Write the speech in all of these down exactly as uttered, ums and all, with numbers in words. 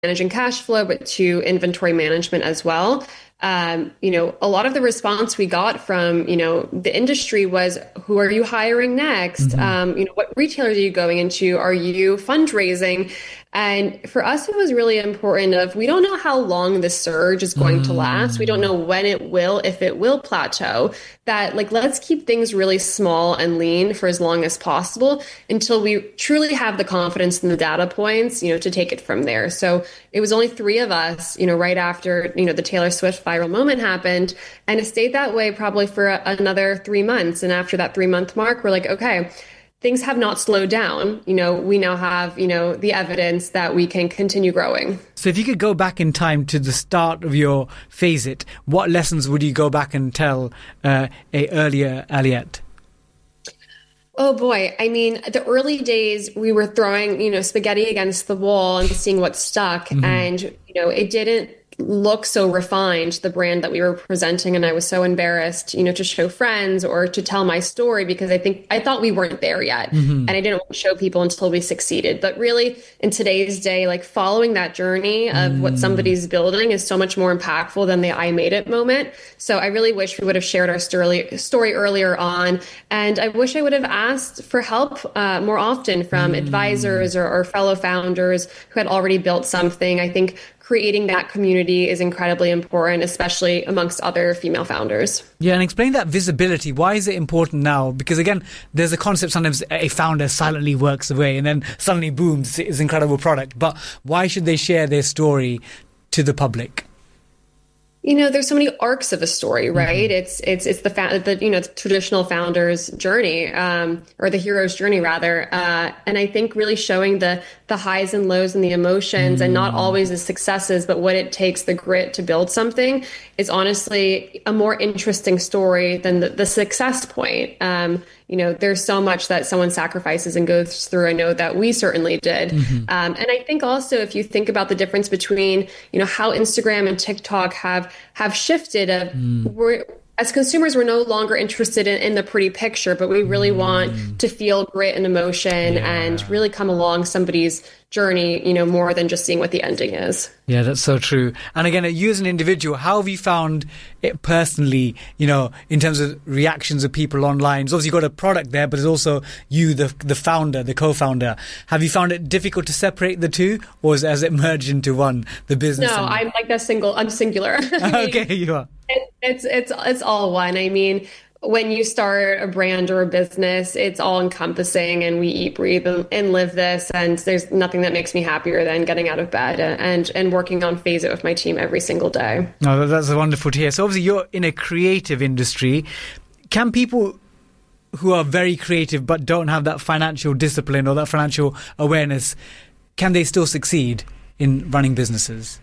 managing cash flow, but to inventory management as well. Um, you know, a lot of the response we got from, you know, the industry was, who are you hiring next? Mm-hmm. Um, you know, what retailers are you going into? Are you fundraising? And for us, it was really important of, we don't know how long this surge is going mm. to last. We don't know when it will, if it will plateau, that like, let's keep things really small and lean for as long as possible until we truly have the confidence in the data points, you know, to take it from there. So it was only three of us, you know, right after, you know, the Taylor Swift viral moment happened, and it stayed that way probably for a, another three months. And after that three month mark, we're like, okay, things have not slowed down. You know, we now have, you know, the evidence that we can continue growing. So if you could go back in time to the start of your Phase It, what lessons would you go back and tell uh, a earlier Aliette? Oh boy. I mean, the early days, we were throwing, you know, spaghetti against the wall and seeing what stuck. Mm-hmm. And, you know, it didn't look so refined, the brand that we were presenting. And I was so embarrassed, you know, to show friends or to tell my story, because I think I thought we weren't there yet. Mm-hmm. And I didn't want to show people until we succeeded. But really, in today's day, like following that journey of mm. what somebody's building is so much more impactful than the I made it moment. So I really wish we would have shared our story, story earlier on. And I wish I would have asked for help uh, more often from mm. advisors or, or fellow founders who had already built something. I think creating that community is incredibly important, especially amongst other female founders. Yeah, and explain that visibility. Why is it important now? Because again, there's a concept sometimes a founder silently works away and then suddenly booms, it's an incredible product. But why should they share their story to the public? You know, there's so many arcs of a story, right? Mm-hmm. It's it's it's the fa- the you know the traditional founder's journey, um, or the hero's journey rather. Uh, and I think really showing the the highs and lows and the emotions, mm-hmm. and not always the successes, but what it takes, the grit to build something, is honestly a more interesting story than the, the success point. Um, you know, there's so much that someone sacrifices and goes through. I know that we certainly did. Mm-hmm. Um, and I think also, if you think about the difference between, you know, how Instagram and TikTok have have shifted, of mm. we're, as consumers, we're no longer interested in, in the pretty picture, but we really mm. want to feel grit and emotion yeah. and really come along somebody's journey, you know, more than just seeing what the ending is. Yeah, that's so true. And again, you as an individual, how have you found it personally, you know, in terms of reactions of people online? So obviously you've got a product there, but it's also you, the the founder, the co-founder. Have you found it difficult to separate the two, or has it merged into one, the business? No, I'm like that single, I'm singular. I mean, okay, you are. It, it's, it's, it's all one. I mean, when you start a brand or a business, it's all encompassing, and we eat, breathe, and, and live this. And there's nothing that makes me happier than getting out of bed and and working on Phase It with my team every single day. Oh, that's wonderful to hear. So obviously you're in a creative industry. Can people who are very creative but don't have that financial discipline or that financial awareness, can they still succeed in running businesses?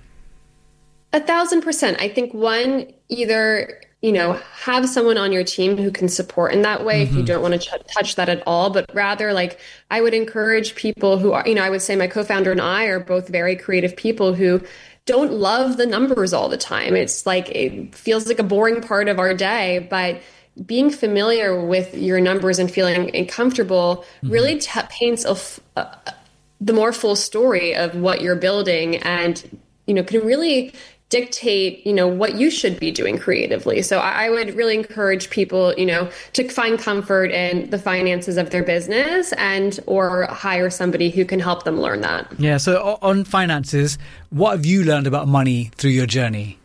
A thousand percent. I think one, either, you know, have someone on your team who can support in that way, mm-hmm. if you don't want to ch- touch that at all, but rather, like, I would encourage people who are, you know, I would say my co-founder and I are both very creative people who don't love the numbers all the time. It's like, it feels like a boring part of our day, but being familiar with your numbers and feeling comfortable mm-hmm. really t- paints a f- uh, the more full story of what you're building, and, you know, can really dictate, you know, what you should be doing creatively. So I, I would really encourage people, you know, to find comfort in the finances of their business, and or hire somebody who can help them learn that. Yeah. So on finances, what have you learned about money through your journey?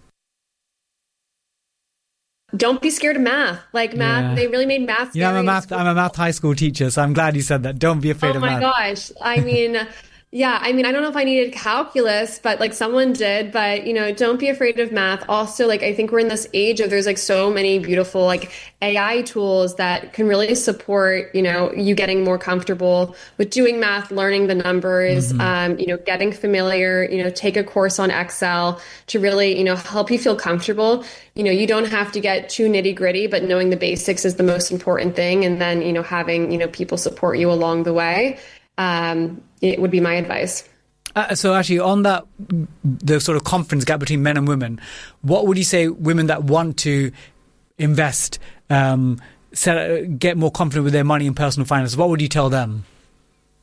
Don't be scared of math. Like math, yeah. They really made math. Yeah, I'm a math. I'm a math high school teacher, so I'm glad you said that. Don't be afraid oh of math. Oh my gosh! I mean. Yeah, I mean, I don't know if I needed calculus, but like someone did, but, you know, don't be afraid of math. Also, like, I think we're in this age of, there's like so many beautiful like A I tools that can really support, you know, you getting more comfortable with doing math, learning the numbers, mm-hmm. um, you know, getting familiar, you know, take a course on Excel to really, you know, help you feel comfortable. You know, you don't have to get too nitty gritty, but knowing the basics is the most important thing. And then, you know, having, you know, people support you along the way. Um, it would be my advice. Uh, so actually on that, the sort of confidence gap between men and women, what would you say women that want to invest, um, set, get more confident with their money and personal finance, what would you tell them?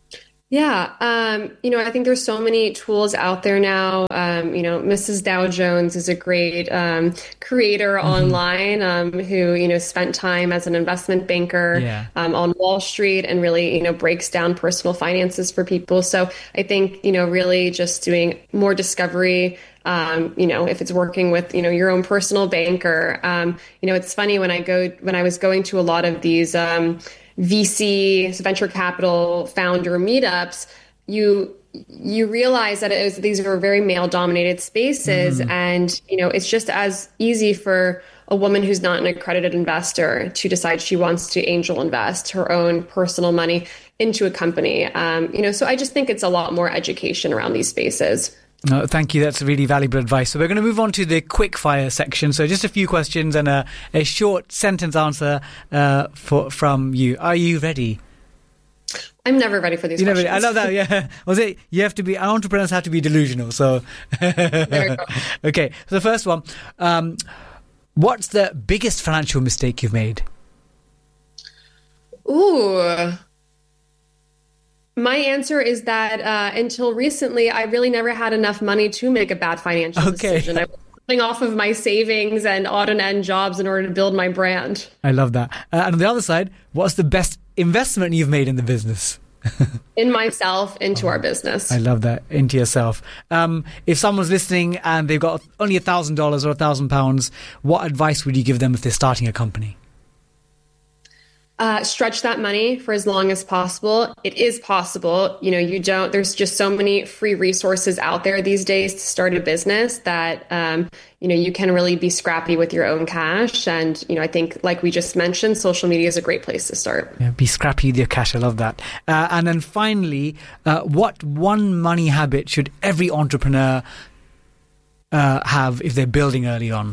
Yeah, um, you know, I think there's so many tools out there now. Um, you know, Missus Dow Jones is a great um, creator Hmm. online um, who, you know, spent time as an investment banker Yeah. um, on Wall Street and really, you know, breaks down personal finances for people. So I think, you know, really just doing more discovery. Um, you know, if it's working with, you know, your own personal banker. Um, you know, it's funny when I go when I was going to a lot of these. Um, V C, venture capital founder meetups, you you realize that it is, these are very male dominated spaces, Mm. and you know it's just as easy for a woman who's not an accredited investor to decide she wants to angel invest her own personal money into a company. Um, you know, so I just think it's a lot more education around these spaces. No, thank you. That's really valuable advice. So we're going to move on to the quick fire section. So just a few questions and a, a short sentence answer uh, for from you. Are you ready? I'm never ready for these You never, questions. I love that. Yeah. Was it? You have to be. Entrepreneurs have to be delusional. So. There you go. Okay. So the first one. Um, what's the biggest financial mistake you've made? Ooh. My answer is that uh, until recently, I really never had enough money to make a bad financial Okay. decision. I was living off of my savings and odd and end jobs in order to build my brand. I love that. Uh, and on the other side, what's the best investment you've made in the business? In myself, into our business. I love that. Into yourself. Um, if someone's listening and they've got only a thousand dollars or a thousand pounds, what advice would you give them if they're starting a company? Uh, stretch that money for as long as possible. It is possible. You know, you don't, there's just so many free resources out there these days to start a business that, um, you know, you can really be scrappy with your own cash. And, you know, I think, like we just mentioned, social media is a great place to start. Yeah, be scrappy with your cash. I love that. Uh, and then finally, uh, what one money habit should every entrepreneur uh, have if they're building early on?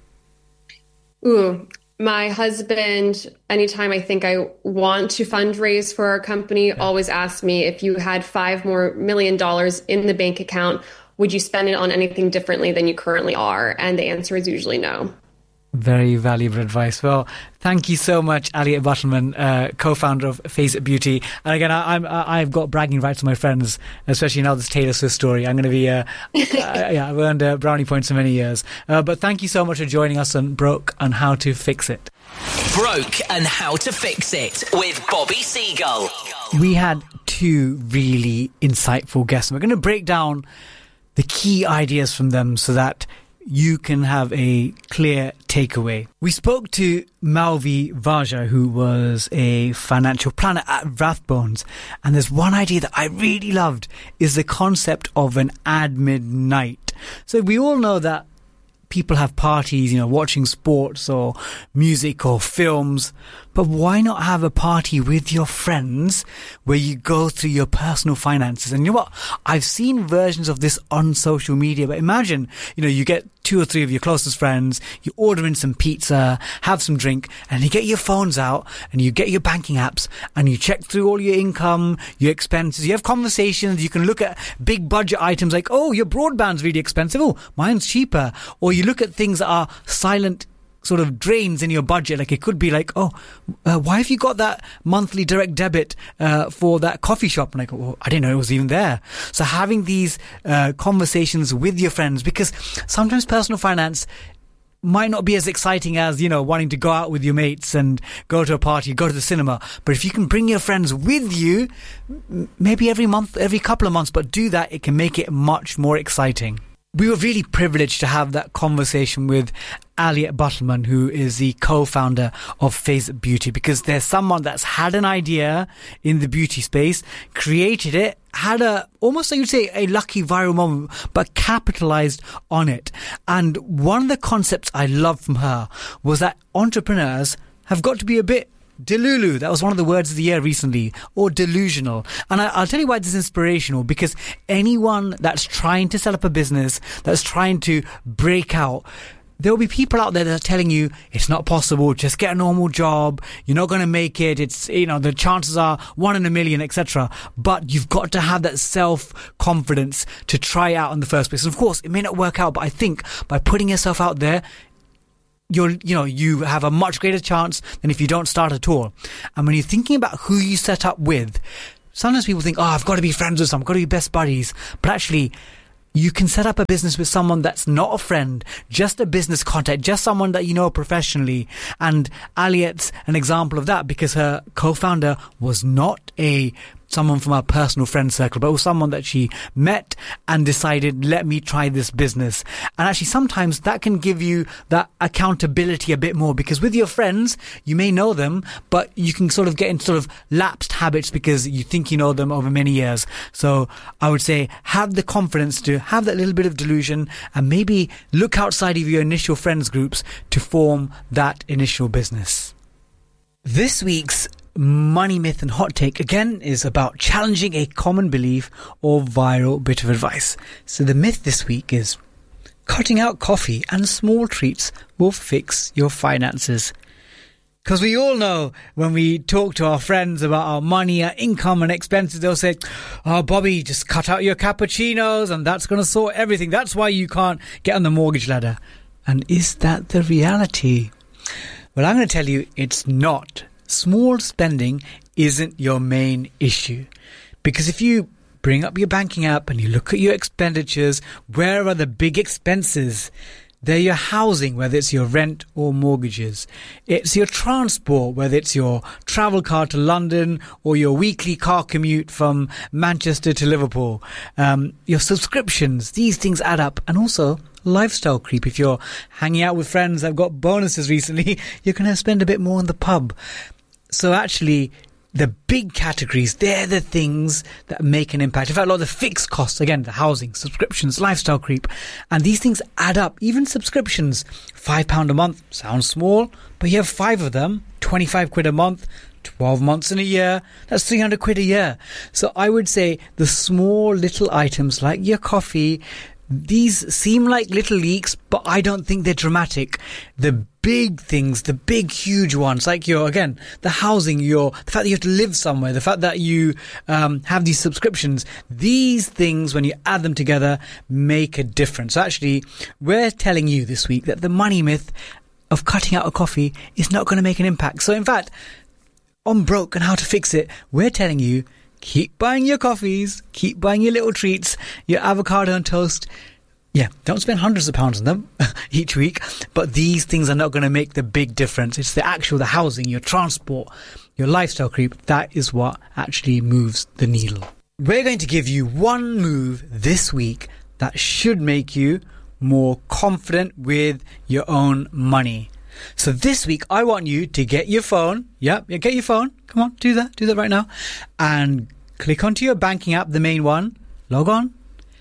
Ooh, my husband, anytime I think I want to fundraise for our company, always asks me, if you had five more million dollars in the bank account, would you spend it on anything differently than you currently are? And the answer is usually no. Very valuable advice. Well, thank you so much, Aliette Buttleman, uh, co-founder of Face It Beauty. And again, I, I'm, I've got bragging rights to my friends, especially now this Taylor Swift story. I'm going to be, uh, uh, yeah, I've earned uh, brownie points for many years. Uh, but thank you so much for joining us on Broke and How to Fix It. Broke and How to Fix It with Bobby Seagull. We had two really insightful guests. We're going to break down the key ideas from them so that you can have a clear takeaway. We spoke to Malvi Vaja, who was a financial planner at Rathbones, and there's one idea that I really loved is the concept of an admin night. So we all know that people have parties, you know, watching sports or music or films, but why not have a party with your friends where you go through your personal finances? And you know what? I've seen versions of this on social media, but imagine, you know, you get two or three of your closest friends, you order in some pizza, have some drink, and you get your phones out and you get your banking apps and you check through all your income, your expenses, you have conversations, you can look at big budget items like, oh, your broadband's really expensive, oh, mine's cheaper. Or you look at things that are silent sort of drains in your budget. Like it could be like, oh, uh, why have you got that monthly direct debit uh, for that coffee shop? And like, oh, I didn't know it was even there. So having these uh, conversations with your friends, because sometimes personal finance might not be as exciting as, you know, wanting to go out with your mates and go to a party, go to the cinema. But if you can bring your friends with you, maybe every month, every couple of months, but do that, it can make it much more exciting. We were really privileged to have that conversation with Aliette Buttleman, who is the co-founder of Face It Beauty, because there's someone that's had an idea in the beauty space, created it, had a, almost like you'd say, a lucky viral moment, but capitalized on it. And one of the concepts I loved from her was that entrepreneurs have got to be a bit delulu. That was one of the words of the year recently, or delusional. And I, I'll tell you why this is inspirational, because anyone that's trying to set up a business, that's trying to break out, there will be people out there that are telling you it's not possible, just get a normal job, you're not going to make it, it's, you know, the chances are one in a million, et cetera. But you've got to have that self-confidence to try out in the first place. And of course, it may not work out, but I think by putting yourself out there, you're, you know, you have a much greater chance than if you don't start at all. And when you're thinking about who you set up with, sometimes people think, oh, I've got to be friends with someone, I've got to be best buddies. But actually, you can set up a business with someone that's not a friend, just a business contact, just someone that you know professionally. And Aliet's an example of that, because her co-founder was not a someone from our personal friend circle, but it was someone that she met and decided, let me try this business. And actually, sometimes that can give you that accountability a bit more, because with your friends, you may know them, but you can sort of get into sort of lapsed habits because you think you know them over many years. So I would say have the confidence to have that little bit of delusion and maybe look outside of your initial friends groups to form that initial business. This week's Money Myth and Hot Take again is about challenging a common belief or viral bit of advice. So the myth this week is cutting out coffee and small treats will fix your finances. Because we all know when we talk to our friends about our money, our income and expenses, they'll say, oh, Bobby, just cut out your cappuccinos and that's going to sort everything. That's why you can't get on the mortgage ladder. And is that the reality? Well, I'm going to tell you it's not. Small spending isn't your main issue. Because if you bring up your banking app and you look at your expenditures, where are the big expenses? They're your housing, whether it's your rent or mortgages. It's your transport, whether it's your travel car to London or your weekly car commute from Manchester to Liverpool. Um, your subscriptions, these things add up. And also lifestyle creep. If you're hanging out with friends that have got bonuses recently, you're going to spend a bit more in the pub. So actually, the big categories, they're the things that make an impact. In fact, a lot of the fixed costs, again, the housing, subscriptions, lifestyle creep, and these things add up. Even subscriptions, five pounds a month, sounds small, but you have five of them, twenty-five quid a month, twelve months in a year, that's three hundred quid a year. So I would say the small little items like your coffee, these seem like little leaks, but I don't think they're dramatic. The big things, the big, huge ones, like your, again, the housing, your, the fact that you have to live somewhere, the fact that you um, have these subscriptions, these things, when you add them together, make a difference. So actually, we're telling you this week that the money myth of cutting out a coffee is not going to make an impact. So in fact, on Broke and How to Fix It, we're telling you, keep buying your coffees, keep buying your little treats, your avocado and toast. Yeah, don't spend hundreds of pounds on them each week, but these things are not going to make the big difference. It's the actual, the housing, your transport, your lifestyle creep. That is what actually moves the needle. We're going to give you one move this week that should make you more confident with your own money. So this week, I want you to get your phone. Yep, yeah, get your phone. Come on, do that. Do that right now. And click onto your banking app, the main one. Log on.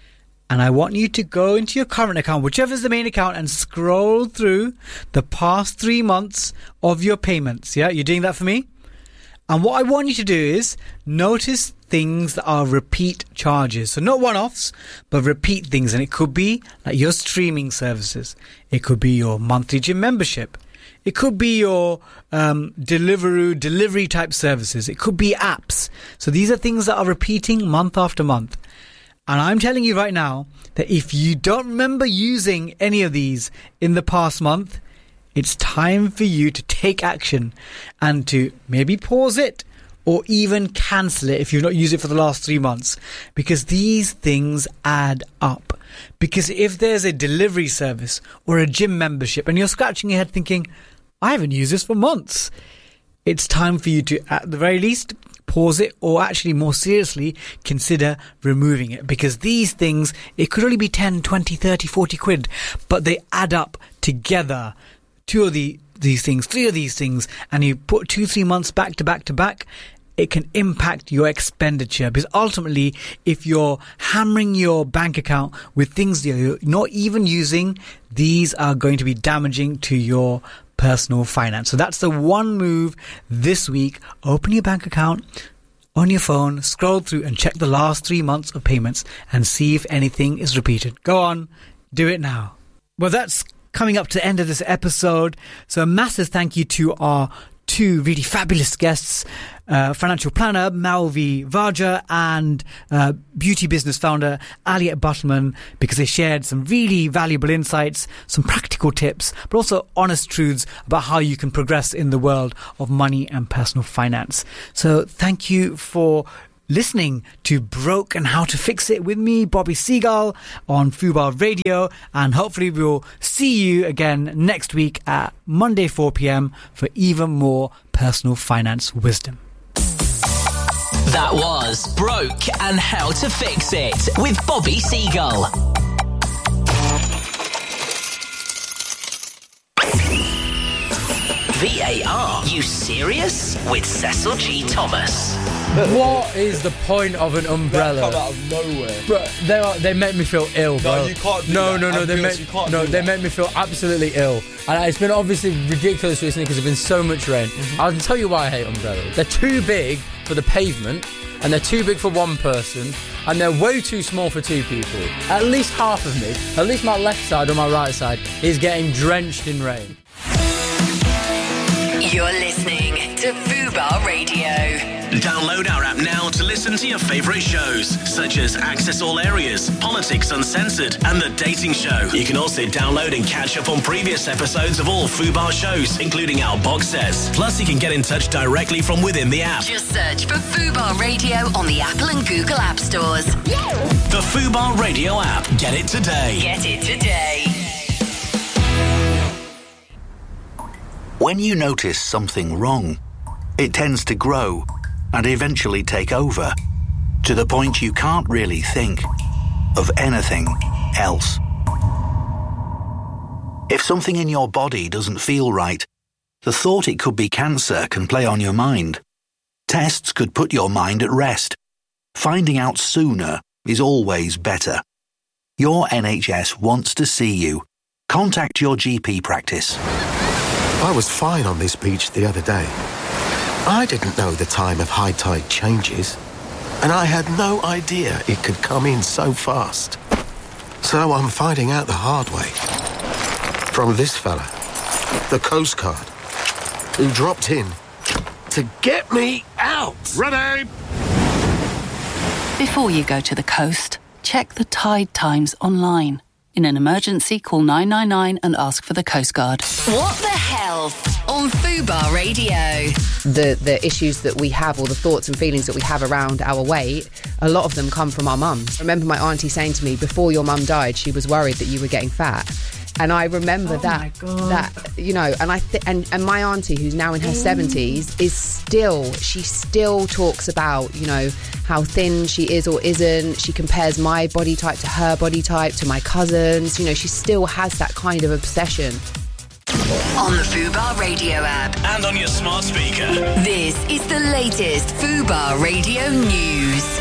And I want you to go into your current account, whichever is the main account, and scroll through the past three months of your payments. Yeah, you're doing that for me? And what I want you to do is notice things that are repeat charges. So not one-offs, but repeat things. And it could be like your streaming services. It could be your monthly gym membership. It could be your um, Deliveroo delivery type services. It could be apps. So these are things that are repeating month after month. And I'm telling you right now that if you don't remember using any of these in the past month, it's time for you to take action and to maybe pause it or even cancel it if you've not used it for the last three months. Because these things add up. Because if there's a delivery service or a gym membership and you're scratching your head thinking, I haven't used this for months, it's time for you to, at the very least, pause it, or actually more seriously consider removing it, because these things, it could only be ten, twenty, thirty, forty quid, but they add up together. Two of the these things, three of these things, and you put two, three months back to back to back, it can impact your expenditure. Because ultimately, if you're hammering your bank account with things that you're not even using, these are going to be damaging to your personal finance. So that's the one move this week. Open your bank account on your phone, scroll through and check the last three months of payments and see if anything is repeated. Go on, do it now. Well, that's coming up to the end of this episode. So a massive thank you to our two really fabulous guests, uh, financial planner Malvi Vaja and uh, beauty business founder Aliet Buttelman, because they shared some really valuable insights, some practical tips, but also honest truths about how you can progress in the world of money and personal finance. So thank you for listening to Broke and How to Fix It with me, Bobby Seagull, on Fubar Radio, and hopefully we'll see you again next week at Monday four p.m. for even more personal finance wisdom. That was Broke and How to Fix It with Bobby Seagull. V A R, you serious? With Cecil G. Thomas. What is the point of an umbrella? They come out of nowhere. Bro, they are, they make me feel ill, bro. No, you can't do no, that. No, no, no, they Ambulance, make you can't no, do they that. make me feel absolutely ill. And it's been obviously ridiculous recently because there's been so much rain. Mm-hmm. I'll tell you why I hate umbrellas. They're too big for the pavement, and they're too big for one person, and they're way too small for two people. At least half of me, at least my left side or my right side, is getting drenched in rain. You're listening to Fubar Radio. Download our app now to listen to your favourite shows, such as Access All Areas, Politics Uncensored, and The Dating Show. You can also download and catch up on previous episodes of all Fubar shows, including our box sets. Plus, you can get in touch directly from within the app. Just search for Fubar Radio on the Apple and Google App Stores. The Fubar Radio app. Get it today. Get it today. When you notice something wrong, it tends to grow and eventually take over, to the point you can't really think of anything else. If something in your body doesn't feel right, the thought it could be cancer can play on your mind. Tests could put your mind at rest. Finding out sooner is always better. Your N H S wants to see you. Contact your G P practice. I was fine on this beach the other day. I didn't know the time of high tide changes, and I had no idea it could come in so fast. So I'm finding out the hard way. From this fella, the Coast Guard, who dropped in to get me out. Ready! Before you go to the coast, check the tide times online. In an emergency, call nine nine nine and ask for the Coast Guard. What the health on Fubar Radio? The the issues that we have, or the thoughts and feelings that we have around our weight, a lot of them come from our mums. I remember my auntie saying to me, before your mum died, she was worried that you were getting fat. And I remember oh that, that you know, and I th- and, and my auntie, who's now in her seventies, is still, she still talks about, you know, how thin she is or isn't. She compares my body type to her body type, to my cousins. You know, she still has that kind of obsession. On the Fubar Radio app. And on your smart speaker. This is the latest Fubar Radio news.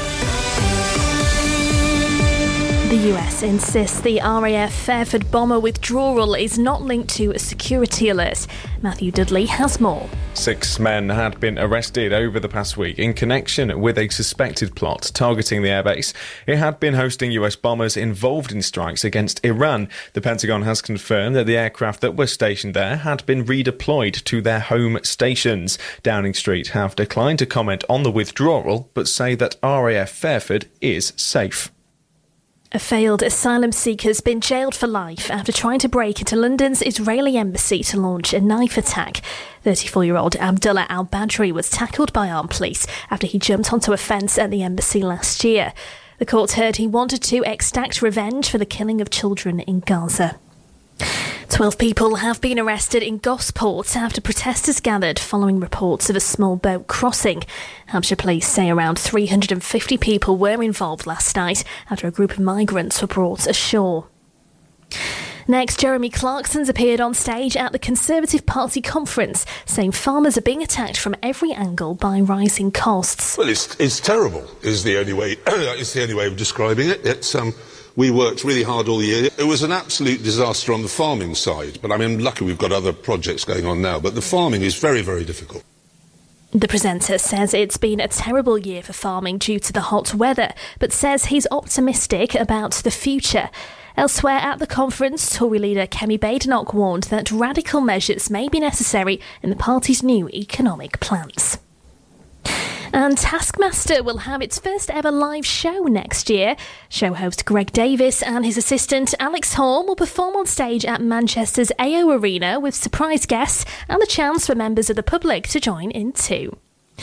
The U S insists the R A F Fairford bomber withdrawal is not linked to a security alert. Matthew Dudley has more. Six men had been arrested over the past week in connection with a suspected plot targeting the airbase. It had been hosting U S bombers involved in strikes against Iran. The Pentagon has confirmed that the aircraft that were stationed there had been redeployed to their home stations. Downing Street have declined to comment on the withdrawal, but say that R A F Fairford is safe. A failed asylum seeker has been jailed for life after trying to break into London's Israeli embassy to launch a knife attack. thirty-four-year-old Abdullah al-Badri was tackled by armed police after he jumped onto a fence at the embassy last year. The court heard he wanted to exact revenge for the killing of children in Gaza. Twelve people have been arrested in Gosport after protesters gathered following reports of a small boat crossing. Hampshire police say around three hundred fifty people were involved last night after a group of migrants were brought ashore. Next, Jeremy Clarkson's appeared on stage at the Conservative Party conference, saying farmers are being attacked from every angle by rising costs. Well, it's it's terrible. Is the only way. It's the only way of describing it. It's um. We worked really hard all year. It was an absolute disaster on the farming side, but I mean, lucky we've got other projects going on now, but the farming is very, very difficult. The presenter says it's been a terrible year for farming due to the hot weather, but says he's optimistic about the future. Elsewhere at the conference, Tory leader Kemi Badenoch warned that radical measures may be necessary in the party's new economic plans. And Taskmaster will have its first ever live show next year. Show host Greg Davis and his assistant Alex Hall will perform on stage at Manchester's A O Arena with surprise guests and the chance for members of the public to join in too.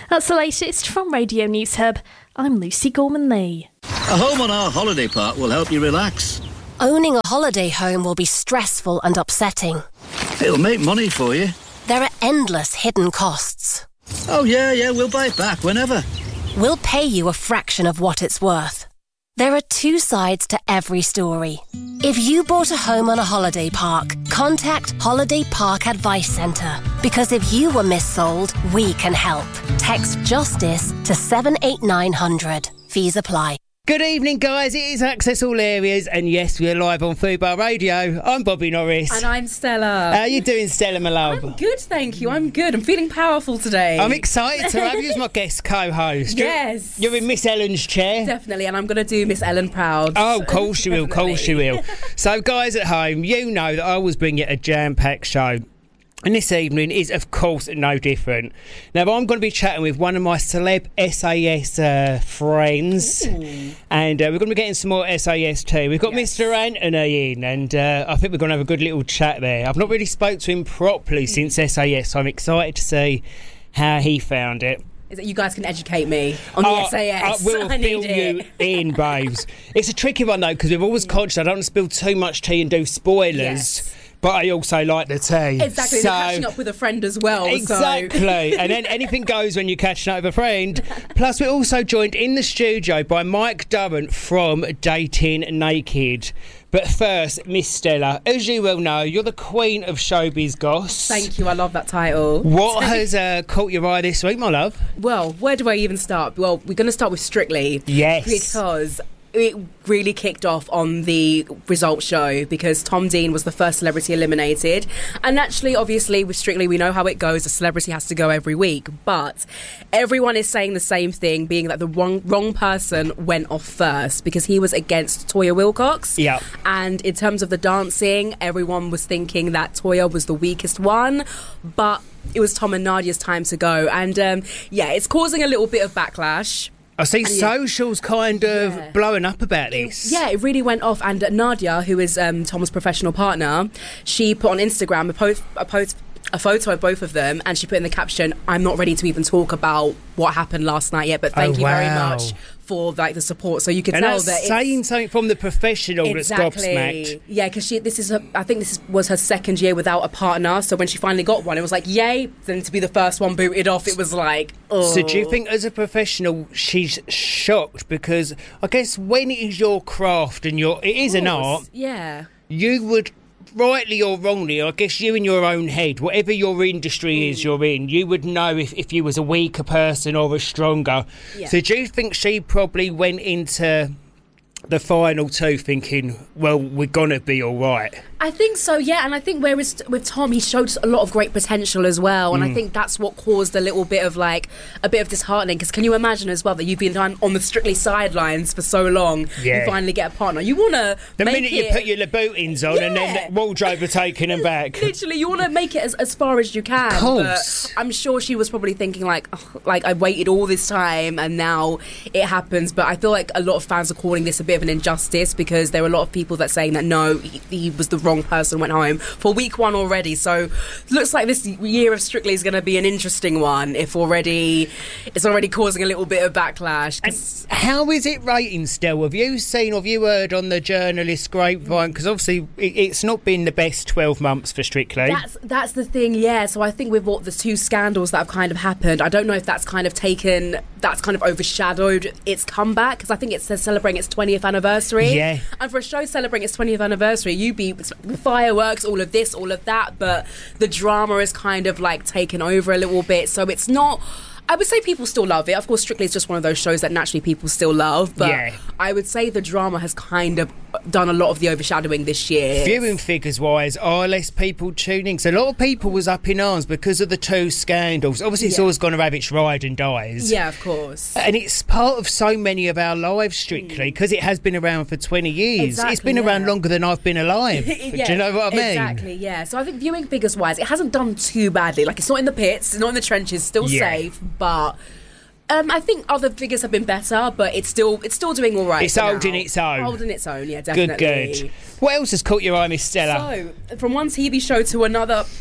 That's the latest from Radio News Hub. I'm Lucy Gorman-Lee. A home on our holiday park will help you relax. Owning a holiday home will be stressful and upsetting. It'll make money for you. There are endless hidden costs. Oh, yeah, yeah, we'll buy it back whenever. We'll pay you a fraction of what it's worth. There are two sides to every story. If you bought a home on a holiday park, contact Holiday Park Advice Centre. Because if you were missold, we can help. Text JUSTICE to seven eight nine hundred. Fees apply. Good evening, guys. It is Access All Areas, and yes, we're live on Fubar Radio. I'm Bobby Norris. And I'm Stella. How are you doing, Stella, my love? I'm good, thank you. I'm good. I'm feeling powerful today. I'm excited to have you as my guest co-host. Yes. You're, you're in Miss Ellen's chair. Definitely, and I'm going to do Miss Ellen proud. Oh, of course you will, of course you will. So, guys at home, you know that I always bring you a jam-packed show. And this evening is, of course, no different. Now, I'm going to be chatting with one of my celeb S A S uh, friends. Ooh. And uh, we're going to be getting some more S A S too. We've got yes. Mister Anthony in, and uh, I think we're going to have a good little chat there. I've not really spoke to him properly mm. since S A S, so I'm excited to see how he found it. Is that you guys can educate me on the uh, S A S? I will I fill you in, babes. It's a tricky one, though, because we've always conscious I don't want to spill too much tea and do spoilers. Yes. But I also like the tea. Exactly, so, and you're catching up with a friend as well. Exactly, so. And then anything goes when you're catching up with a friend. Plus, we're also joined in the studio by Mike Durrant from Dating Naked. But first, Miss Stella, as you well know, you're the queen of showbiz goss. Thank you, I love that title. What has uh, caught your eye this week, my love? Well, where do I even start? Well, we're going to start with Strictly. Yes. Because it really kicked off on the results show because Tom Dean was the first celebrity eliminated. And naturally, obviously, with Strictly, we know how it goes. A celebrity has to go every week. But everyone is saying the same thing, being that the wrong, wrong person went off first because he was against Toya Wilcox. Yeah. And in terms of the dancing, everyone was thinking that Toya was the weakest one. But it was Tom and Nadia's time to go. And, um, yeah, it's causing a little bit of backlash. I see and socials yeah. kind of yeah. blowing up about this. Yeah, it really went off. And Nadia, who is um, Tom's professional partner, she put on Instagram a post, a post, a photo of both of them, and she put in the caption, "I'm not ready to even talk about what happened last night yet, but thank oh, you wow. very much for like the support." So you could and tell that's that saying it's something from the professional exactly. that's gobsmacked. Yeah, because she this is her, I think this is, was her second year without a partner. So when she finally got one, it was like yay. Then to be the first one booted off, it was like. Oh. So do you think, as a professional, she's shocked because I guess when it is your craft and your it is an art, yeah, you would. Rightly or wrongly, I guess you in your own head, whatever your industry mm. is you're in, you would know if, if you was a weaker person or a stronger. Yeah. So do you think she probably went into the final two thinking, well, we're going to be all right? I think so, yeah. And I think whereas with Tom, he showed a lot of great potential as well. And mm. I think that's what caused a little bit of like, a bit of disheartening. Because can you imagine as well that you've been on the Strictly sidelines for so long, yeah. you finally get a partner. You want to The make minute it, you put your Louboutins on yeah. and then the wardrobe are taking them back. Literally, you want to make it as, as far as you can. Of course. But I'm sure she was probably thinking like, oh, like I waited all this time and now it happens. But I feel like a lot of fans are calling this a bit of an injustice because there are a lot of people that are saying that no, he, he was the wrong person, went home for week one already. So looks like this year of Strictly is going to be an interesting one if already it's already causing a little bit of backlash. And how is it rating still? Have you seen, have you heard on the journalist grapevine? Because obviously it, it's not been the best twelve months for Strictly. That's, that's the thing, yeah. So I think with what the two scandals that have kind of happened, I don't know if that's kind of taken, that's kind of overshadowed its comeback because I think it's celebrating its twentieth anniversary. Yeah. And for a show celebrating its twentieth anniversary, you be fireworks, all of this, all of that, but the drama is kind of like taken over a little bit. So it's not, I would say people still love it. Of course, Strictly is just one of those shows that naturally people still love. But yeah. I would say the drama has kind of done a lot of the overshadowing this year. Viewing figures wise, are less people tuning? So a lot of people was up in arms because of the two scandals. Obviously, it's yeah. always going to have its ride and dies. Yeah, of course. And it's part of so many of our lives, Strictly, because it has been around for twenty years. Exactly, it's been yeah. around longer than I've been alive. yeah, Do you know what I mean? Exactly, yeah. So I think viewing figures wise, it hasn't done too badly. Like, it's not in the pits, it's not in the trenches, still yeah. safe, but Um, I think other figures have been better, but it's still it's still doing all right. It's holding its own. Holding its own, yeah, definitely. Good, good. What else has caught your eye, Miss Stella? So, from one T V show to another,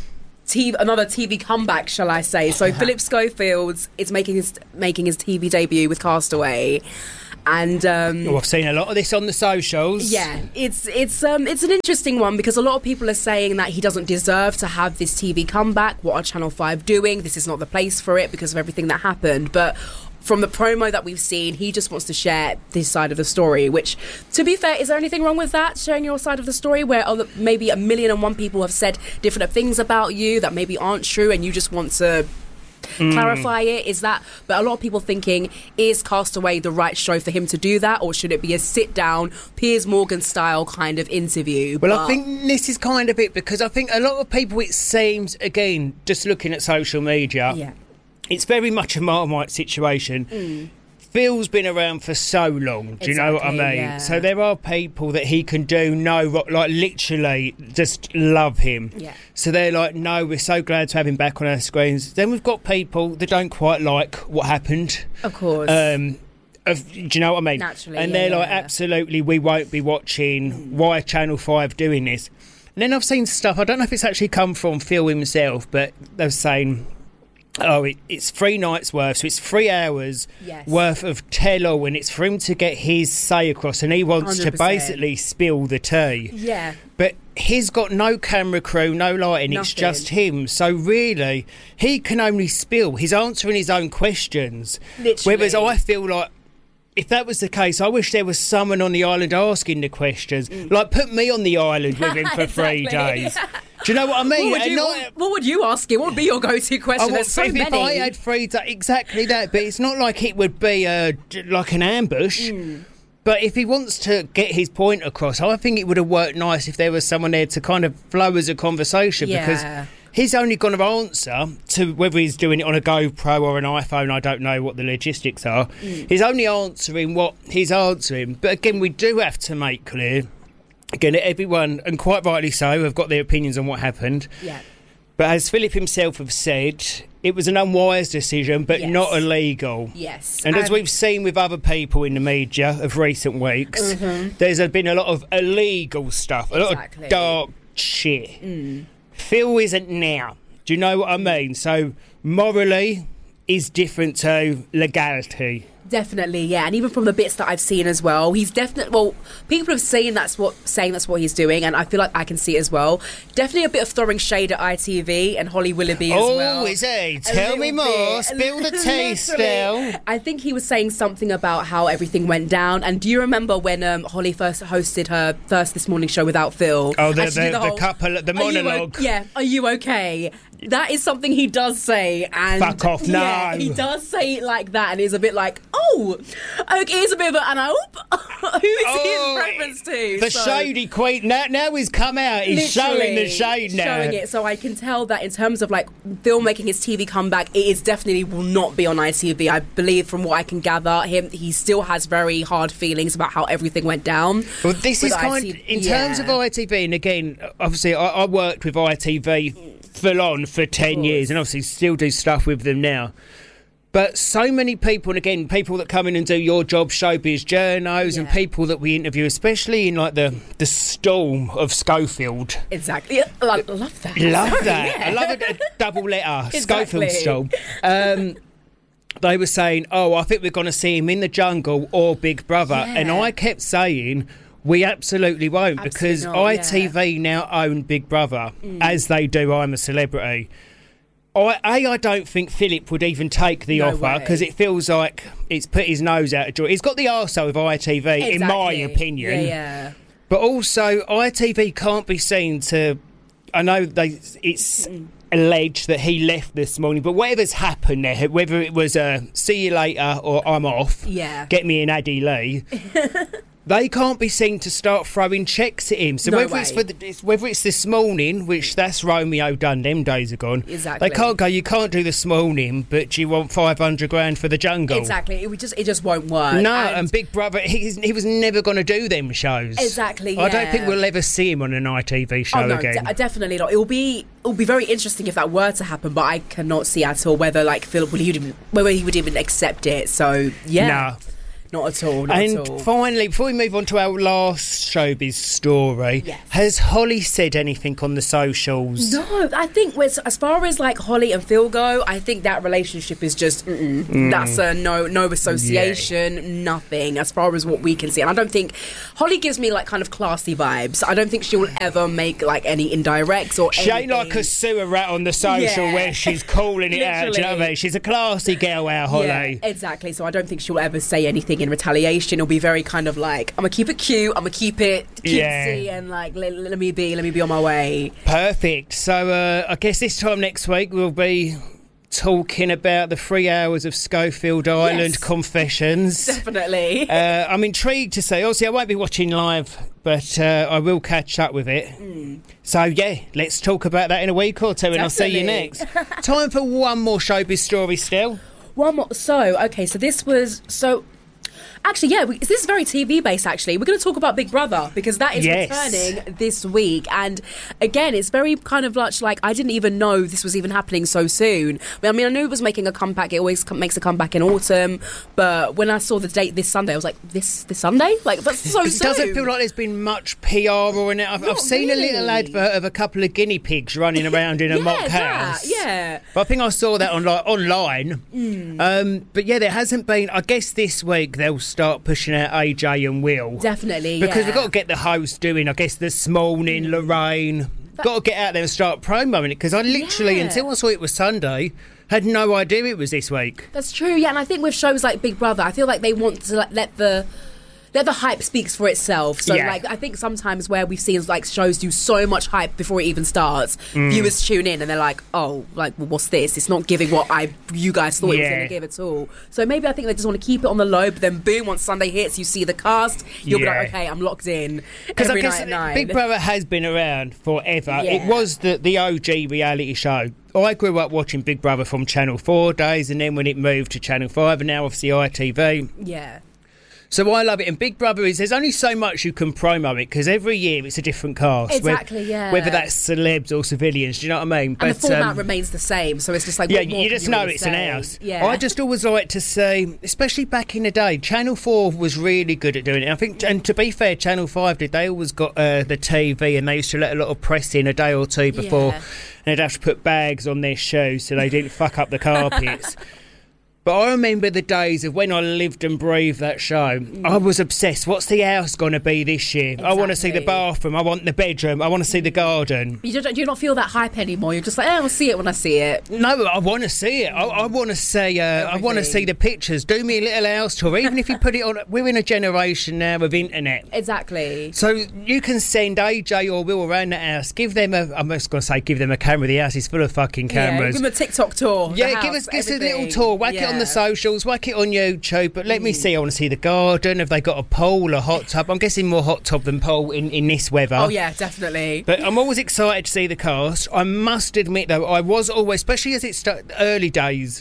T V, another T V comeback, shall I say? So Philip Schofield is making his making his T V debut with Castaway. And um, oh, I've seen a lot of this on the socials. Yeah, it's it's um it's an interesting one because a lot of people are saying that he doesn't deserve to have this T V comeback. What are Channel five doing? This is not the place for it because of everything that happened. But from the promo that we've seen, he just wants to share this side of the story. Which, to be fair, is there anything wrong with that? Sharing your side of the story, where other, maybe a million and one people have said different things about you that maybe aren't true, and you just want to Mm. clarify it? Is that, but a lot of people thinking, is Castaway the right show for him to do that, or should it be a sit down Piers Morgan style kind of interview? Well, but I think this is kind of it, because I think a lot of people, it seems, again, just looking at social media, yeah. it's very much a Marmite situation. Mm. Phil's been around for so long, do you know what I Exactly, mean? yeah. So there are people that he can do no, like literally just love him. Yeah. So they're like, no, we're so glad to have him back on our screens. Then we've got people that don't quite like what happened. Of course. Um, of, do you know what I mean? Naturally, and yeah, they're like, yeah. absolutely, we won't be watching. Why Channel five doing this? And then I've seen stuff, I don't know if it's actually come from Phil himself, but they're saying, oh, it, it's three nights worth, so it's three hours Yes. worth of tell-all, and it's for him to get his say across, and he wants one hundred to percent. basically spill the tea. Yeah. But he's got no camera crew, no lighting, it's Nothing. just him. So really, he can only spill. He's answering his own questions. Literally. Whereas I feel like, if that was the case, I wish there was someone on the island asking the questions. Like, put me on the island with him for three Exactly. days. Do you know what I mean? What would, And you, not- what, what would you ask him? What would be your go-to question? I want, There's so if, many. if I had three days, exactly that. But it's not like it would be uh, j- like an ambush. Mm. But if he wants to get his point across, I think it would have worked nice if there was someone there to kind of flow as a conversation. Yeah. Because he's only going to answer to whether he's doing it on a GoPro or an iPhone. I don't know what the logistics are. Mm. He's only answering what he's answering. But again, we do have to make clear, again, that everyone, and quite rightly so, have got their opinions on what happened. Yeah. But as Philip himself have said, it was an unwise decision, but Yes. not illegal. Yes. And as And- we've seen with other people in the media of recent weeks, Mhm. there's been a lot of illegal stuff, a lot Exactly. of dark shit. Mm. Phil isn't now. Do you know what I mean? So morally is different to legality. Definitely, yeah, and even from the bits that I've seen as well, he's definitely, well, people have seen that's what saying that's what he's doing, and I feel like I can see it as well. Definitely a bit of throwing shade at I T V and Holly Willoughby as Oh, well. is he? A Tell me little more. bit. Spill the tea, Literally. Stell. I think he was saying something about how everything went down. And do you remember when um, Holly first hosted her first This Morning show without Phil? Oh, the, And she the, did the, whole, couple, the "Are you o- monologue. yeah, are you okay? That is something he does say. And Fuck off, no. yeah, he does say it like that, and it's a bit like, oh, okay, it's a bit of a, and I hope, who is Oh, he in reference to? The So- shady queen. Now, now he's come out. He's showing the Literally shade now. showing it, so I can tell that in terms of like Phil making his T V comeback, it is definitely will not be on I T V. I believe, from what I can gather, him he still has very hard feelings about how everything went down. Well, this with is kind I T V. in Yeah. terms of I T V, and again, obviously, I, I worked with I T V full on for ten years, and obviously still do stuff with them now. But so many people, and again, people that come in and do your job, showbiz journos, and people that we interview, especially in like the the storm of Schofield. Exactly. I love that. Love Sorry, that. yeah. I love a, a double letter. Exactly. Schofield storm. Um, they were saying, "Oh, I think we're going to see him in The Jungle or Big Brother," Yeah. and I kept saying, "We absolutely won't," because Absolutely not, I T V now own Big Brother, Mm. as they do I'm a Celebrity. I, A, I don't think Philip would even take the No offer way. because it feels like it's put his nose out of joint. He's got the arsehole of I T V, in my Exactly. opinion. Yeah, yeah. But also, I T V can't be seen to. I know they. It's alleged that he left this morning, but whatever's happened there, whether it was a see you later or I'm off, Yeah. get me in Addie Lee. They can't be seen to start throwing checks at him. So No whether way. it's for the, it's, whether it's this morning, which that's Romeo done, them days are gone. Exactly. They can't go. You can't do this morning, but you want five hundred grand for the Jungle. Exactly. It would just it just won't work. No, And- and, Big Brother, he, he was never going to do them shows. Exactly, I don't yeah. think we'll ever see him on an I T V show Oh no, again. de- definitely not. It will be it will be very interesting if that were to happen, but I cannot see at all whether like Philip would even whether he would even accept it. So yeah. Nah. Not at all. Not and at all. finally, before we move on to our last showbiz story, yes. has Holly said anything on the socials? No, I think with, as far as like Holly and Phil go, I think that relationship is just mm-mm. Mm. that's a no, no association, yeah. nothing as far as what we can see. And I don't think Holly gives me like kind of classy vibes. I don't think she'll ever make like any indirects or. She anything. ain't like a sewer rat on the social yeah. where she's calling it out. Do you know what I mean? She's a classy girl, our Holly. Yeah, exactly. So I don't think she'll ever say anything in retaliation. It'll be very kind of like, I'm gonna keep it cute. I'm gonna keep it cutesy yeah. and like let, let me be, let me be on my way. Perfect. So uh, I guess this time next week we'll be talking about the three hours of Schofield Island yes. confessions. Definitely. Uh, I'm intrigued to see. Obviously, I won't be watching live, but uh, I will catch up with it. Mm. So, yeah, let's talk about that in a week or two, and Definitely. I'll see you next. Time for one more showbiz story still. One more. So, okay, so this was... so. Actually, yeah, we, this is very T V-based, actually. We're going to talk about Big Brother, because that is yes. returning this week. And, again, it's very kind of much like, I didn't even know this was even happening so soon. I mean, I knew it was making a comeback. It always com- makes a comeback in autumn. But when I saw the date this Sunday, I was like, this this Sunday? Like, that's so soon. It doesn't feel like there's been much P R or in it. I've, I've seen really. a little advert of a couple of guinea pigs running around in a yeah, mock that, house. Yeah. But I think I saw that on, like, online. Mm. Um, but, yeah, there hasn't been... I guess this week they'll start pushing out A J and Will. Definitely, because yeah. we've got to get the host doing, I guess, this morning, mm. Lorraine. That, got to get out there and start promoting it, because I literally, yeah. until I saw it was Sunday, had no idea it was this week. That's true, yeah, and I think with shows like Big Brother, I feel like they want to like, let the... Let the hype speaks for itself. So, yeah. like, I think sometimes where we've seen like shows do so much hype before it even starts, mm. viewers tune in and they're like, "Oh, like, well, what's this? It's not giving what I you guys thought yeah. it was going to give at all." So maybe I think they just want to keep it on the low. But then, boom! Once Sunday hits, you see the cast, you'll yeah. be like, "Okay, I'm locked in." Because I guess night Big Brother has been around forever. Yeah. It was the the O G reality show. I grew up watching Big Brother from Channel four days, and then when it moved to Channel five, and now obviously I T V. Yeah. So I love it. And Big Brother is, there's only so much you can promo it, because every year it's a different cast. Exactly, whether, yeah. Whether that's celebs or civilians, do you know what I mean? And but, the format um, remains the same, so it's just like, yeah, what more you just you know really it's say? an house. Yeah. I just always like to say, especially back in the day, Channel four was really good at doing it. I think, and to be fair, Channel five did. They always got uh, the T V, and they used to let a lot of press in a day or two before, yeah. and they'd have to put bags on their shoes so they didn't fuck up the carpets. But I remember the days of when I lived and breathed that show. Mm. I was obsessed. What's the house going to be this year? Exactly. I want to see the bathroom. I want the bedroom. I want to see the garden. You don't, do you not feel that hype anymore? You're just like, oh, I'll see it when I see it. No, I want to see it. I, I want to see. Uh, I want to see the pictures. Do me a little house tour, even if you put it on. We're in a generation now of internet. Exactly. So you can send A J or Will around the house. Give them a. I'm just going to say, give them a camera. The house is full of fucking cameras. Yeah, give them a TikTok tour. Yeah, house, give us, give us a little everything. tour. Whack yeah. it on the socials. Whack it on YouTube. But let mm. me see. I want to see the garden. Have they got a pool, a hot tub? I'm guessing more hot tub than pool in, in this weather. Oh yeah, definitely. But I'm always excited to see the cast. I must admit though, I was always, especially as it started early days,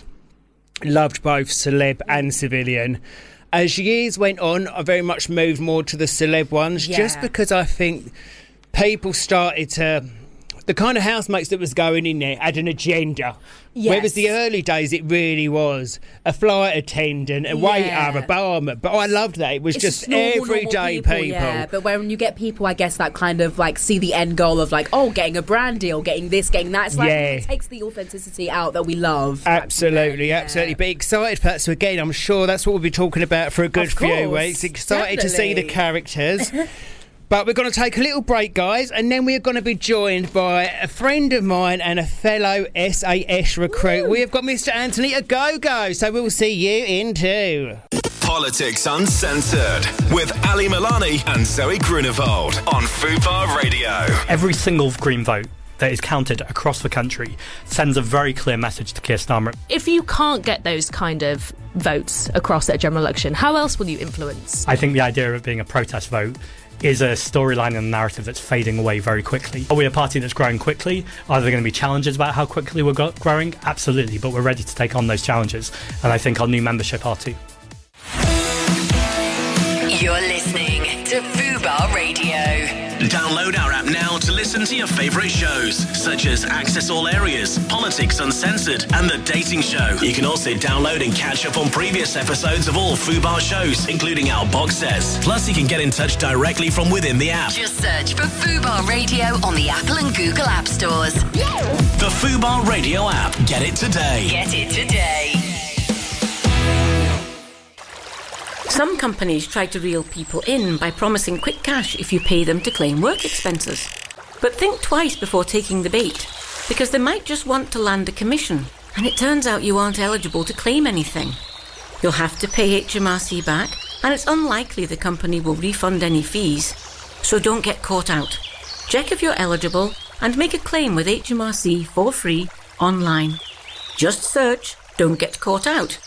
loved both celeb and civilian. As years went on, I very much moved more to the celeb ones, yeah. just because I think people started to. The kind of housemates that was going in there had an agenda. Yes. Whereas the early days, it really was a flight attendant, a yeah. waiter, a barman. But I loved that. It was it's just, just normal, everyday normal people, people. Yeah, but when you get people, I guess, that kind of like see the end goal of like, oh, getting a brand deal, getting this, getting that. It's like, yeah. it takes the authenticity out that we love. Absolutely, yeah. absolutely. But excited for that. So again, I'm sure that's what we'll be talking about for a good of few course, weeks. Excited definitely. to see the characters. But we're going to take a little break, guys, and then we're going to be joined by a friend of mine and a fellow S A S recruit. Woo. We have got Mister Anthony Ogogo, so we'll see you in two. Politics Uncensored with Ali Milani and Zoe Grunewald on Fubar Radio. Every single Green vote that is counted across the country sends a very clear message to Keir Starmer. If you can't get those kind of votes across at a general election, how else will you influence? I think the idea of it being a protest vote is a storyline and a narrative that's fading away very quickly. Are we a party that's growing quickly? Are there going to be challenges about how quickly we're go- growing? Absolutely, but we're ready to take on those challenges, and I think our new membership are too. You're listening to Fubar Radio. Download our app now to listen to your favourite shows, such as Access All Areas, Politics Uncensored, and The Dating Show. You can also download and catch up on previous episodes of all Fubar shows, including our box sets. Plus, you can get in touch directly from within the app. Just search for Fubar Radio on the Apple and Google App Stores. The Fubar Radio app. Get it today. Get it today. Some companies try to reel people in by promising quick cash if you pay them to claim work expenses. But think twice before taking the bait, because they might just want to land a commission, and it turns out you aren't eligible to claim anything. You'll have to pay H M R C back, and it's unlikely the company will refund any fees. So don't get caught out. Check if you're eligible and make a claim with H M R C for free online. Just search "Don't Get Caught Out."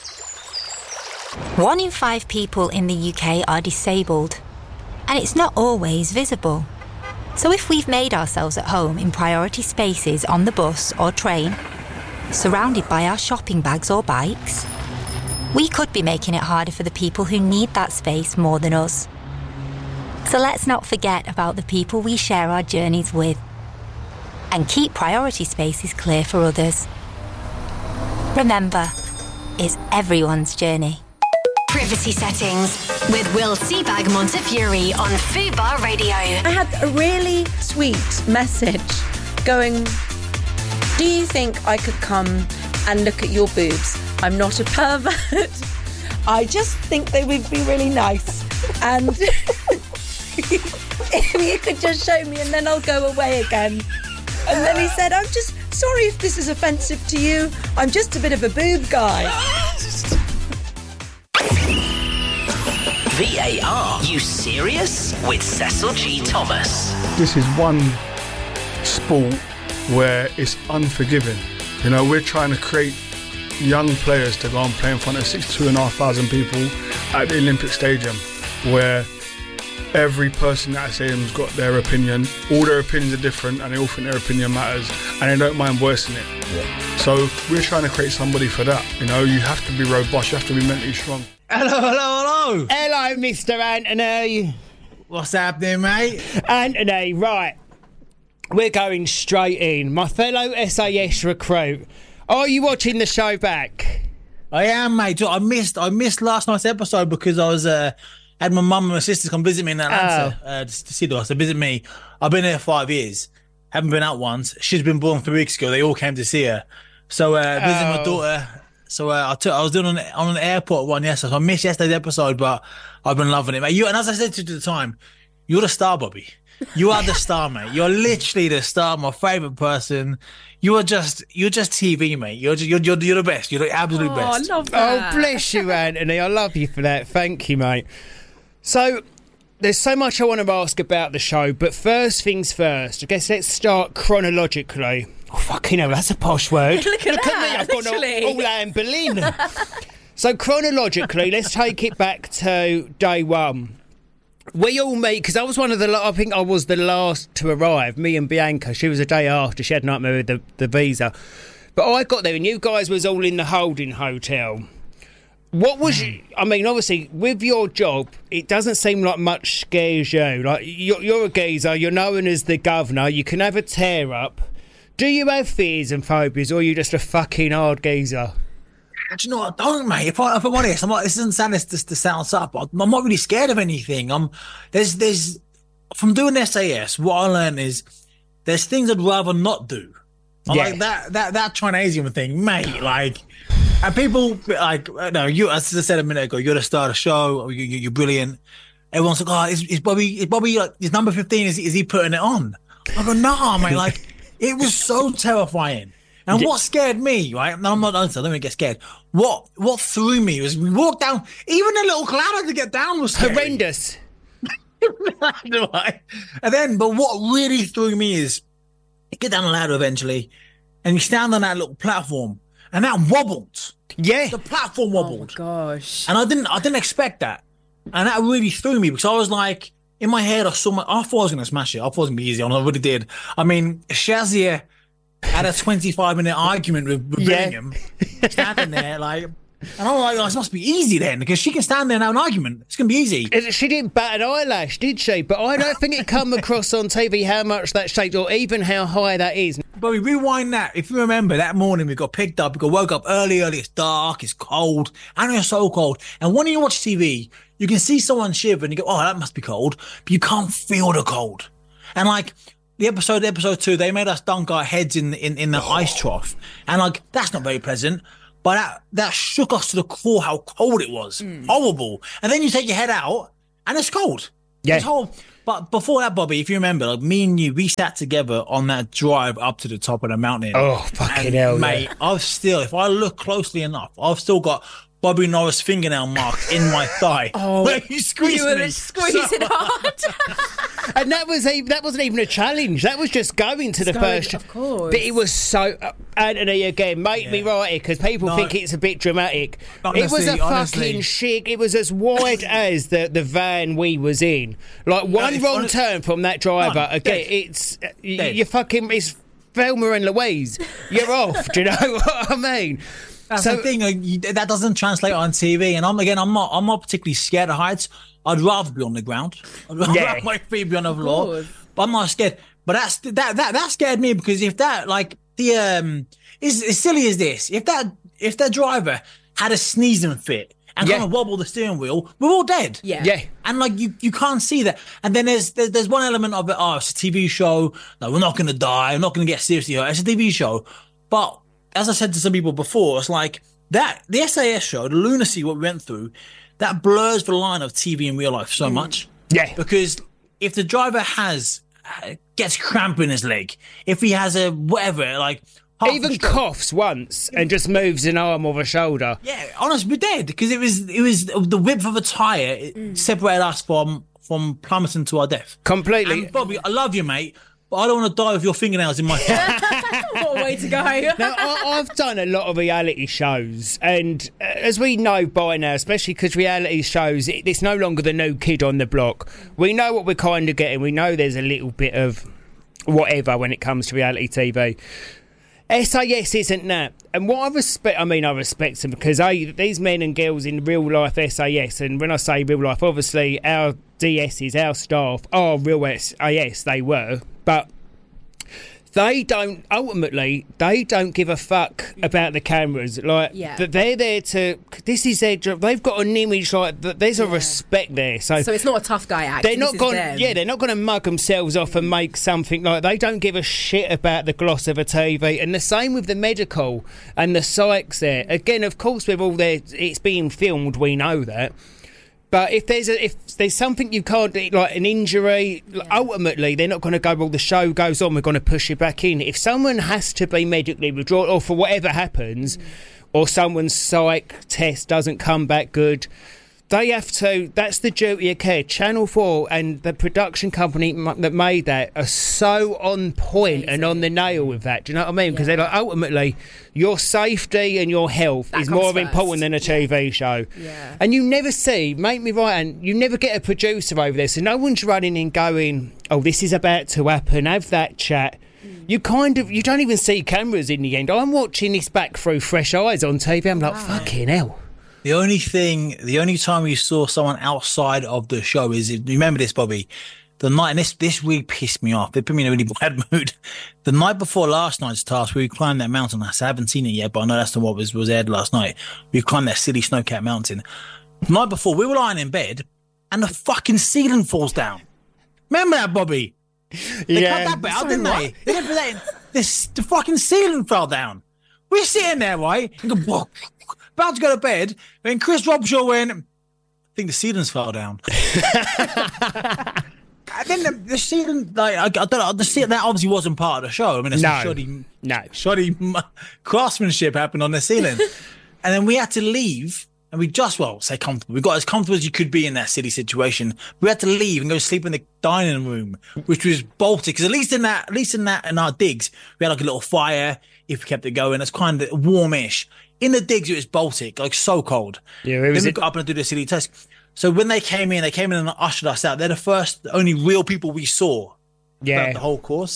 One in five people in the U K are disabled, and it's not always visible. So if we've made ourselves at home in priority spaces on the bus or train, surrounded by our shopping bags or bikes, we could be making it harder for the people who need that space more than us. So let's not forget about the people we share our journeys with, and keep priority spaces clear for others. Remember, it's everyone's journey. Privacy settings with Will Sebag Montefiore on Fubar Radio. I had a really sweet message going, do you think I could come and look at your boobs? I'm not a pervert. I just think they would be really nice. And if you could just show me and then I'll go away again. And then he said, I'm just sorry if this is offensive to you. I'm just a bit of a boob guy. V A R, you serious? With Cecil G. Thomas. This is one sport where it's unforgiving. You know, we're trying to create young players to go and play in front of sixty-two and a half thousand people at the Olympic Stadium, where every person at that stadium's got their opinion. All their opinions are different, and they all think their opinion matters, and they don't mind voicing it. Yeah. So we're trying to create somebody for that. You know, you have to be robust, you have to be mentally strong. Hello, hello, hello. Hello, Mister Anthony. What's happening, mate? Anthony, right. We're going straight in. My fellow S A S recruit, are you watching the show back? I am, mate. I missed I missed last night's episode because I was uh, had my mum and my sisters come visit me in Atlanta oh. uh, to see us, to visit me. I've been here five years. Haven't been out once. She's been born three weeks ago. They all came to see her. So uh, visiting oh. my daughter. So uh, I took, I was doing on, on an airport one yesterday. So I missed yesterday's episode, but I've been loving it, mate. You, and as I said to you at the time, you're the star, Bobby. You are the star, mate. You're literally the star. My favourite person. You are just, you're just T V, mate. You're just, you're, you're, you're the best. You're the absolute oh, best. I love that. Oh, bless you, Anthony. I love you for that. Thank you, mate. So there's so much I want to ask about the show, but first things first. I guess let's start chronologically. Oh, fucking hell, that's a posh word. Look at Look that, at me, I've got literally. all, all Anne Boleyn. So chronologically, let's take it back to day one. We all meet, because I was one of the, I think I was the last to arrive, me and Bianca. She was a day after, she had a nightmare with the, the visa. But I got there and you guys was all in the holding hotel. What was mm. you, I mean, obviously, with your job, it doesn't seem like much scares you. Like, you're, you're a geezer, you're known as the governor, you can have a tear-up. Do you have fears and phobias, or are you just a fucking hard geezer? Do you know what? I don't, mate. If, I, if I'm honest, I'm like, this doesn't sound this to, to sound up. I'm not really scared of anything. I'm there's there's from doing S A S. What I learned is there's things I'd rather not do. I'm yeah. like that that that Trinasium thing, mate. Like, and people like no, you as I said a minute ago, you're the star of the show. You, you, you're brilliant. Everyone's like, oh, is, is Bobby? Is Bobby like is number fifteen? Is is he putting it on? I go, nah, mate. Like. It was so terrifying. And what scared me, right? And I'm not honest, I don't even get scared. What what threw me was we walked down, even the little ladder to get down was scary. Horrendous. And then, but what really threw me is you get down the ladder eventually and you stand on that little platform and that wobbled. Yeah. The platform wobbled. Oh my gosh. And I didn't I didn't expect that. And that really threw me because I was like, in my head, I saw my. I thought I was going to smash it. I thought it was going to be easy. I really did. I mean, Shazia had a twenty-five minute argument with, with yeah. Bellingham, standing there like, And I'm like, oh, this must be easy then, because she can stand there and have an argument. It's going to be easy. She didn't bat an eyelash, did she? But I don't think it come across on T V how much that shaked or even how high that is. But we rewind that. If you remember, that morning we got picked up, we got woke up early, early. It's dark, it's cold, and it's so cold. And when you watch T V, you can see someone shiver and you go, oh, that must be cold. But you can't feel the cold. And like the episode, episode two, they made us dunk our heads in, in, in the oh. ice trough. And like, that's not very pleasant. But that, that shook us to the core how cold it was. Mm. Horrible. And then you take your head out and it's cold. Yeah. It's horrible. But before that, Bobby, if you remember, like me and you, we sat together on that drive up to the top of the mountain. Oh, fucking and, hell, mate! Yeah. I've still, if I look closely enough, I've still got Bobby Norris fingernail mark in my thigh. Oh, where you squeezed you were me squeezing so hard. And that was a, that wasn't even a challenge. That was just going to the going, first. Of course. But it was so. Uh, Anthony, again, make Yeah. me right here because people No. think it's a bit dramatic. Honestly, it was a honestly. fucking shit. It was as wide as the, the van we was in. Like one if- wrong honest- turn from that driver. None. Again, Dead. it's uh, y- Dead. you fucking it's Velma and Louise. You're off. Do you know what I mean? That's So- the thing. Like, you, that doesn't translate on T V. And I'm again, I'm not, I'm not particularly scared of heights. I'd rather be on the ground. I'd rather Yeah. have my feet be on the floor. course. But I'm not scared. But that's that that that scared me because if that like the um is as silly as this, if that if that driver had a sneezing fit and Yeah. kind of wobbled the steering wheel, we're all dead. Yeah. Yeah. And like you, you can't see that. And then there's, there's there's one element of it. Oh, it's a T V show. No, we're not going to die. We're not going to get seriously hurt. It's a T V show. But as I said to some people before, it's like that the S A S show, the lunacy what we went through, that blurs the line of T V and real life so much. Yeah. Because if the driver has uh, gets cramp in his leg, if he has a whatever like half a Even stroke- coughs once and just moves an arm or a shoulder. yeah, honestly, we're dead because it was it was the width of a tire it separated us from from plummeting to our death. Completely. And Bobby, I love you, mate, but I don't want to die with your fingernails in my thigh. What a way to go. Now, I, I've done a lot of reality shows, and uh, as we know by now, especially because reality shows, it, it's no longer the new kid on the block. We know what we're kind of getting. We know there's a little bit of whatever when it comes to reality T V. S A S isn't that. And what I respect, I mean, I respect them because I, these men and girls in real life S A S, and when I say real life, obviously our D Ss, our staff are real S A S, they were, but they don't, ultimately, they don't give a fuck about the cameras. Like, Yeah. that they're there to, this is their job. They've got an image, like, that there's a respect there. So, So it's not a tough guy act. they're This not is going, them. yeah, they're not going to mug themselves off and make something like. They don't give a shit about the gloss of a T V, and the same with the medical and the psychs. There again, of course, with all their, it's being filmed. We know that, but if there's a, if there's something you can't do, like an injury, ultimately they're not going to go. Well, the show goes on. We're going to push it back in. If someone has to be medically withdrawn, or for whatever happens, or someone's psych test doesn't come back good. They have to, that's the duty of care. Channel four and the production company m- that made that are so on point and on the nail with that. Do you know what I mean? Because they're like, ultimately, your safety and your health That is comes more first. important than a T V show. Yeah. And you never see, make me right, and you never get a producer over there. So no one's running in going, oh, this is about to happen, have that chat. You kind of, you don't even see cameras in the end. I'm watching this back through fresh eyes on T V. I'm like, fucking hell. The only thing, the only time you saw someone outside of the show is, you remember this, Bobby? The night, and this, this really pissed me off. It put me in a really bad mood. The night before last night's task, we climbed that mountain. I haven't seen it yet, but I know that's the what was, was aired last night. We climbed that silly Snowcat mountain. The night before, we were lying in bed, and the fucking ceiling falls down. Remember that, Bobby? They Yeah. cut that bit out, Sorry, didn't what? they? They didn't put that in. This, the fucking ceiling fell down. We're sitting there, right? And go, "Whoa," about to go to bed, and Chris Robshaw went, I think the ceilings fell down. And then the, the ceiling, like, I, I don't know, the ceiling, that obviously wasn't part of the show. I mean, there's No. some shoddy, No. shoddy m- craftsmanship happened on the ceiling. And then we had to leave, and we just, well, say comfortable. We got as comfortable as you could be in that silly situation. We had to leave and go sleep in the dining room, which was Baltic. Because at least in that, at least in that, in our digs, we had like a little fire if we kept it going. It's kind of warmish. In the digs, it was Baltic, like so cold. Yeah, it was then we it- got up and did the silly test. So when they came in, they came in and ushered us out. They're the first, the only real people we saw Yeah. throughout the whole course.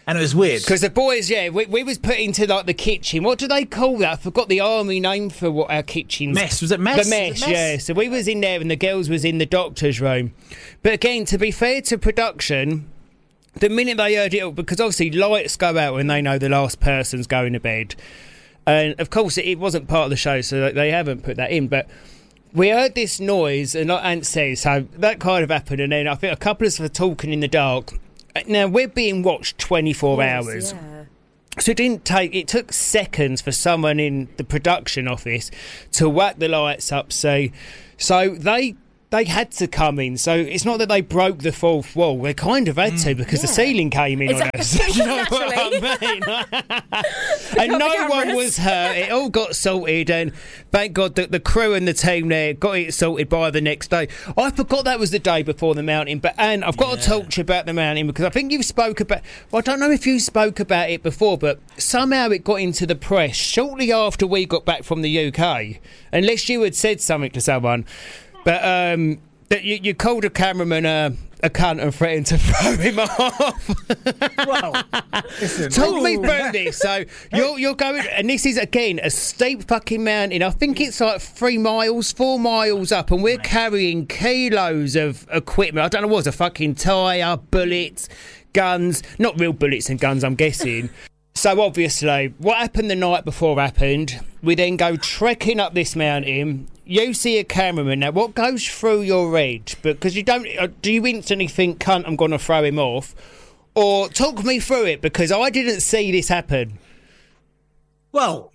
And it was weird. Because the boys, yeah, we, we was put into like the kitchen. What do they call that? I forgot the army name for what our kitchen's... Mess. Was it mess? The mess, Was it mess? yeah. So we was in there and the girls was in the doctor's room. But again, to be fair to production, the minute they heard it, because obviously lights go out when they know the last person's going to bed. And of course, it, it wasn't part of the show, so they haven't put that in. But we heard this noise, and like Ant says, so that kind of happened. And then I think a couple of us were talking in the dark. Now, we're being watched twenty-four Yes, hours. yeah. So it didn't take, it took seconds for someone in the production office to whack the lights up. So, so they they had to come in. So it's not that they broke the fourth wall. They kind of had to because the ceiling came in on us. You know what I mean? And no one was hurt. It all got sorted, and thank God that the crew and the team there got it sorted by the next day. I forgot that was the day before the mountain, but Anne, I've got to talk to you about the mountain because I think you spoke about. Well, I don't know if you spoke about it before, but somehow it got into the press shortly after we got back from the U K, unless you had said something to someone. But um, that you, you called a cameraman a, a cunt and threatened to throw him off. Well, listen, Talk me ooh. through this. So you're you're going, and this is again a steep fucking mountain. I think it's like three miles, four miles up, and we're carrying kilos of equipment. I don't know what's a fucking tyre, bullets, guns. Not real bullets and guns, I'm guessing. So obviously, what happened the night before happened. We then go trekking up this mountain. You see a cameraman. Now, what goes through your head? Because you don't. uh, Do you instantly think, "Cunt, I'm going to throw him off," or talk me through it? Because I didn't see this happen. Well,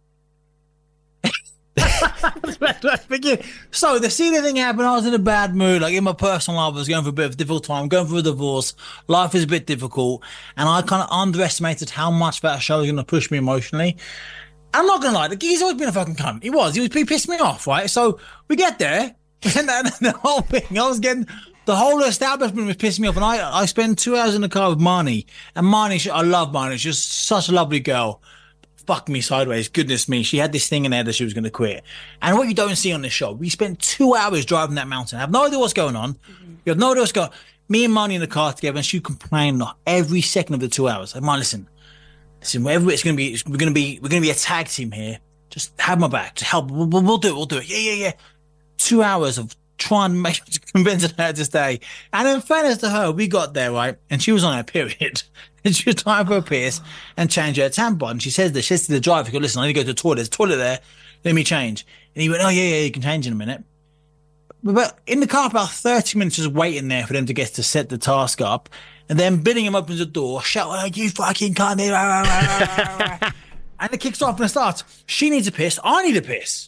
so the scene thing happened. I was in a bad mood, like in my personal life. I was going through a bit of a difficult time, going through a divorce. Life is a bit difficult, and I kind of underestimated how much that show was going to push me emotionally. I'm not gonna lie, the he's always been a fucking cunt. He was. He was. He pissed me off, right? So we get there, and then the whole thing, I was getting. The whole establishment was pissing me off, and I I spent two hours in the car with Marnie, and Marnie, she, I love Marnie. She's such a lovely girl. Fuck me sideways. Goodness me. She had this thing in there that she was going to quit. And what you don't see on this show, we spent two hours driving that mountain. I have no idea what's going on. Mm-hmm. You have no idea what's going on. Me and Marnie in the car together, and she complained every second of the two hours. Like, Marnie, listen, listen, whatever it's going to be, it's, we're going to be, we're going to be a tag team here. Just have my back. Just help. We'll, we'll do it. We'll do it. Yeah, yeah, yeah. Two hours of trying to make, to convince her to stay. And in fairness to her, we got there, right? And she was on her period. And she was trying for a piss and change her tampon. And she says this, she says to the driver, go, listen, I need to go to the toilet. There's a toilet there. Let me change. And he went, oh, yeah, yeah, you can change in a minute. But, but in the car, about thirty minutes just waiting there for them to get to set the task up. And then Billingham opens the door, shout, oh, you fucking cunt. And it kicks off and it starts. She needs a piss. I need a piss.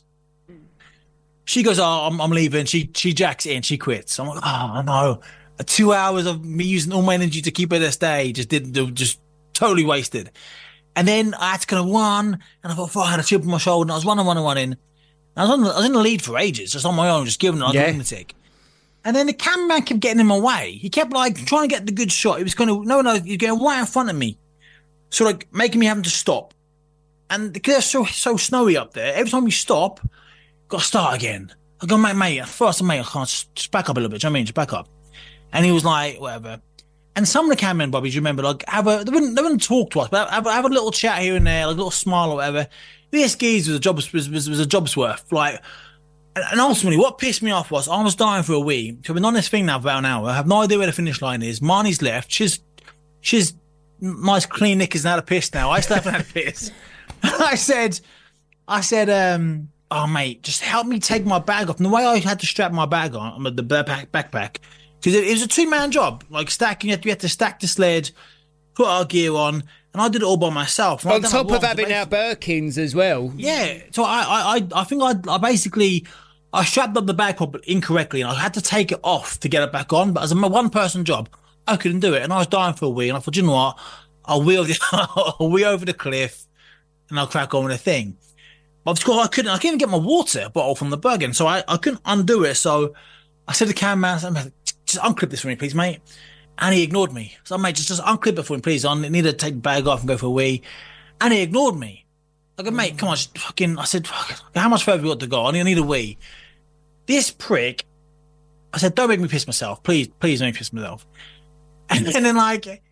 She goes, oh, I'm, I'm leaving. She she jacks in. She quits. I'm like, oh, no. Two hours of me using all my energy to keep her to stay just didn't, just totally wasted. And then I had to kind of run, and I thought, oh, I had a chip on my shoulder, and I was running, running, running. I was, on the, I was in the lead for ages, just on my own, just giving it like Yeah. a lunatic. And then the cameraman kept getting in my way. He kept like trying to get the good shot. He was going to, no, no, you're going right in front of me. So like making me having to stop. And because it's so, so snowy up there, every time you stop, got to start again. I go, mate, mate, first, mate, I can't just, just back up a little bit. Do you know what I mean? Just back up. And he was like, whatever. And some of the cameramen, Bobby, do you remember, like, have a, they wouldn't, they wouldn't talk to us, but have, have a little chat here and there, like a little smile or whatever. This geezer was a job, was, was, was a job's worth. Like, and, and ultimately, what pissed me off was I was dying for a wee. So I've been on this thing now for about an hour. I have no idea where the finish line is. Marnie's left. She's, she's nice, clean knickers and had a piss now. I still haven't had a piss. And I said, I said, um, oh, mate, just help me take my bag off. And the way I had to strap my bag on, the backpack, backpack, because it, it was a two-man job, like stacking. You had, to, you had to stack the sled, put our gear on, and I did it all by myself. And On I top done of it having wrong, our Birkins as well. yeah. So I, I, I, I think I, I basically, I strapped up the bag properly incorrectly, and I had to take it off to get it back on. But as a one-person job, I couldn't do it, and I was dying for a wee. And I thought, you know what? I'll wheel, the, I'll wheel over the cliff, and I'll crack on with the thing. But of course, I couldn't. I couldn't even get my water bottle from the Bergen, so I, I couldn't undo it. So I said to the cameraman, just unclip this for me, please, mate. And he ignored me. So, mate, just, just unclip it for me, please. I need to take the bag off and go for a wee. And he ignored me. I go, mate, come on, just fucking, I said, fuck, how much further have we got to go? I need, I need a wee. This prick, I said, don't make me piss myself. Please, please don't make me piss myself. And then, like,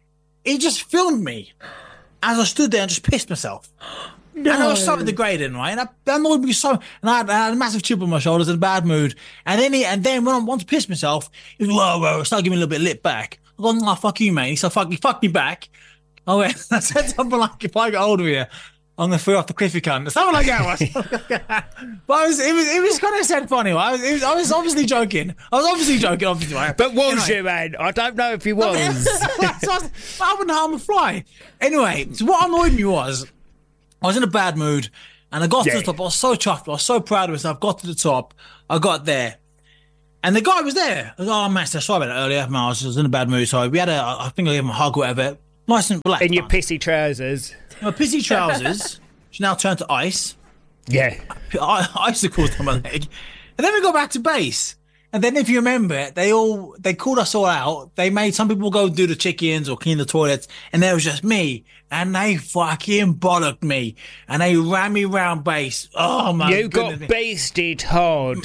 he just filmed me as I stood there and just pissed myself. No. And I was so degrading, right? And that, that annoyed me so. And I had, I had a massive chip on my shoulders and a bad mood. And then he, and then when I wanted to piss myself, he was whoa, whoa, started giving me a little bit of lip back. I go, oh, fuck you, mate. He said, fuck, he fucked me back. I went, I said something like, if I get hold of you, I'm going to throw off the cliff you can. Something like that. But I was, it was, it was kind of said funny. I was, it was, I was obviously joking. I was obviously joking, obviously. Right? But was anyway. you, man? I don't know if you was. So I, was I wouldn't harm a fly. Anyway, so what annoyed me was, I was in a bad mood, and I got yeah. to the top. I was so chuffed. I was so proud of myself. Got to the top. I got there. And the guy was there. I was like, oh, man, sorry about that earlier. Man, I was, I was in a bad mood. So we had a, I think I gave him a hug or whatever. Nice and black. In your pissy trousers. My pissy trousers, which now turned to ice. Yeah. I, icicles on my leg. And then we got back to base. And then if you remember, they all, they called us all out. They made some people go do the chickens or clean the toilets. And there was just me. And they fucking bollocked me. And they ran me round base. Oh, my You goodness. got beasted hard.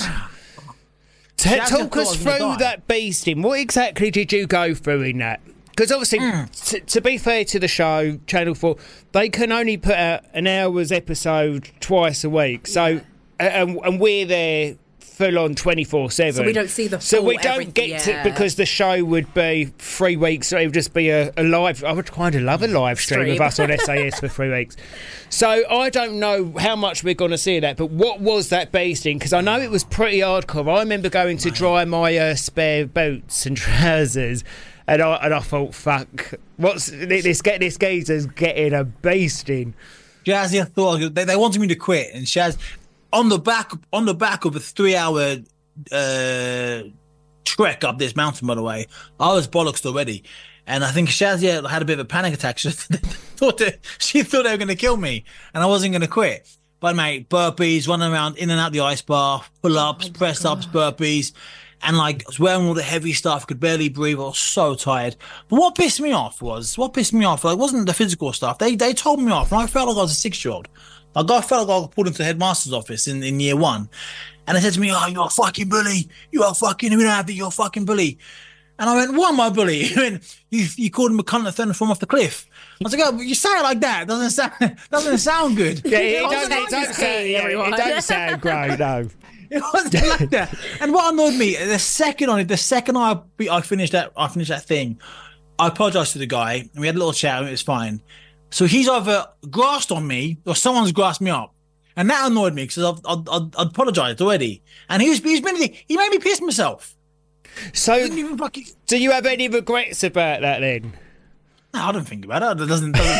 T- talk us through that beasting. What exactly did you go through in that? Because obviously, mm. t- to be fair to the show, Channel four, they can only put out an hour's episode twice a week. So, yeah. and, and we're there full on twenty-four seven. So we don't see the full So we don't get yeah. to, because the show would be three weeks, so it would just be a, a live. I would kind of love a live stream, stream. of us on S A S for three weeks. So I don't know how much we're going to see of that, but what was that beasting? Because I know it was pretty hardcore. I remember going to dry my uh, spare boots and trousers. And I, and I thought, fuck, what's this? Get this geezer's getting a beasting. Shazzy, I thought they, they wanted me to quit, and Shaz, on the back on the back of a three-hour uh, trek up this mountain, by the way, I was bollocksed already, and I think Shazia had a bit of a panic attack. She thought that, she thought they were going to kill me, and I wasn't going to quit. But mate, burpees, running around in and out the ice bath, pull-ups, oh press-ups, burpees. And like, I was wearing all the heavy stuff, could barely breathe, I was so tired. But what pissed me off was, what pissed me off, like, wasn't the physical stuff. They they told me off, and I felt like I was a six-year-old. Like, I felt like I got pulled into the headmaster's office in, in year one. And they said to me, oh, you're a fucking bully. You are fucking, we don't have that, you're a fucking bully. And I went, what am I bully? He went, you, you called him a cunt and threatened to fall off the cliff. I was like, oh, you say it like that. It doesn't sound, doesn't sound good. Yeah, it, it, don't, it, don't sound, yeah, it don't sound great, no. It wasn't like that. And what annoyed me, the second on it, the second I I finished that I finished that thing, I apologised to the guy, and we had a little chat, and it was fine. So he's either grasped on me, or someone's grasped me up, and that annoyed me because I'd, I'd, I'd, I'd apologised already, and he was he's been he made me piss myself. So, fucking... do you have any regrets about that then? No, I don't think about it. It doesn't. doesn't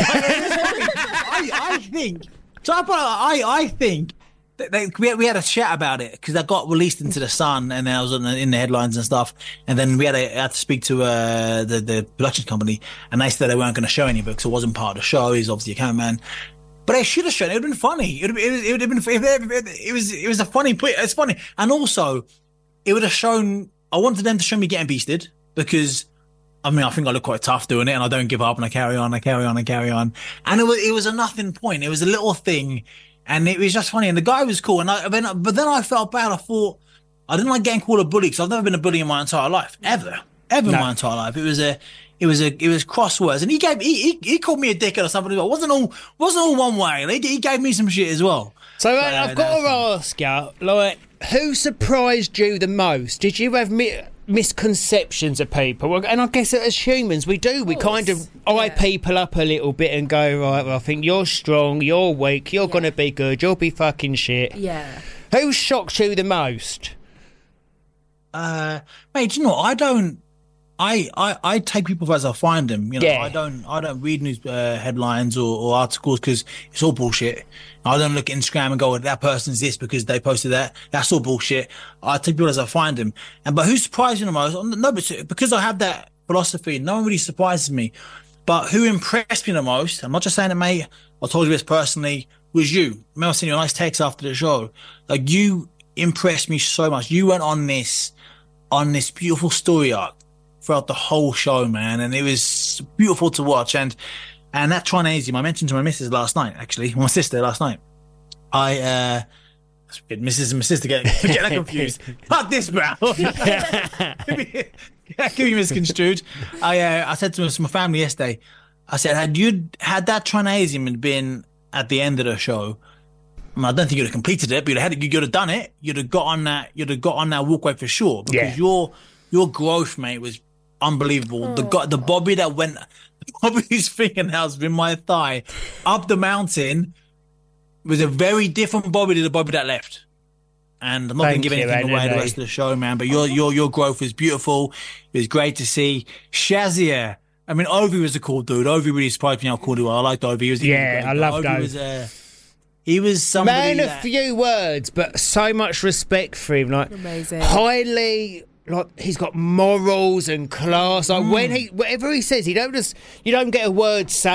I, I think. So I I I think. They, we, we had a chat about it because that got released into the Sun, and then I was in the, in the headlines and stuff. And then we had, a, had to speak to uh, the the production company, and they said they weren't going to show any because it wasn't part of the show. He's obviously a cameraman, but they should have shown it. It would have been funny. It would have, it would have been. It was it was a funny. It's funny, and also it would have shown. I wanted them to show me getting beasted because. I mean, I think I look quite tough doing it, and I don't give up, and I carry on, I carry on, I carry on. And it was it was a nothing point. It was a little thing. And it was just funny, and the guy was cool. And I, but then I felt bad. I thought I didn't like getting called a bully because I've never been a bully in my entire life, ever, ever no. in my entire life. It was a, it was a, it was crosswords. And he gave, he, he, he called me a dickhead or something. It wasn't all, wasn't all one way. He, he gave me some shit as well. So but, uh, I've got to ask you, like, who surprised you the most? Did you have mi- misconceptions of people? And I guess as humans, we do. We kind of eye yeah. people up a little bit and go, right, well, I think you're strong, you're weak, you're yeah. going to be good, you'll be fucking shit. Yeah. Who shocked you the most? Uh, mate, you know, I don't. I, I, I take people as I find them. You know, yeah. I don't I don't read news uh, headlines or, or articles because it's all bullshit. I don't look at Instagram and go, that person's this because they posted that. That's all bullshit. I take people as I find them. And but who surprised me the most? No, but because I have that philosophy, no one really surprises me. But who impressed me the most? I'm not just saying it, mate. I told you this personally. Was you? I remember seeing your nice text after the show. Like, you impressed me so much. You went on this on this beautiful story arc throughout the whole show, man, and it was beautiful to watch. And and that Trinasium, I mentioned to my missus last night, actually, my sister last night. I uh missus and my sister get get that confused. Fuck this, bro. Could be misconstrued. I uh, I said to my family yesterday, I said, had you had that Trinasium been at the end of the show, I, mean, I don't think you'd have completed it, but you'd have, had, you'd have done it. You'd have got on that. You'd have got on that walkway for sure. Because Yeah. your your growth, mate, was unbelievable. The go- the Bobby that went, Bobby's fingernails in my thigh up the mountain was a very different Bobby to the Bobby that left. And I'm not going Thank to give you, anything away the Anthony. rest of the show, man. But your your your growth was beautiful. It was great to see. Shazia. I mean, Ovi was a cool dude. Ovi really surprised me how cool he was. I liked Ovi. He was Yeah, I loved Ovi. Ovi. Was, uh, he was somebody Man of that, few words, but so much respect for him. Like Amazing. highly, like he's got morals and class. Like Mm. when he, whatever he says, he don't just you don't get a word say.